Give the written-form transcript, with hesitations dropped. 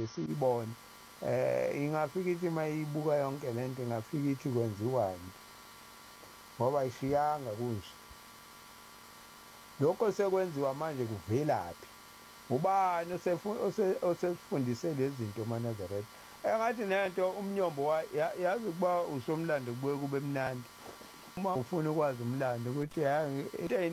nje siyibone. Ingafika ithi mayibuka yonke lento ingafika ithi kwenziwani ngoba ayishiyanga kunje. Lokho sekwenziwa manje kuvelaphi? Ubani osefundise lezi zinto maNazaretha? Engathi nento umnyombo yazi ukuba usomlando kubuye kube mnandi. Uma ufuna ukwazi umlando ukuthi into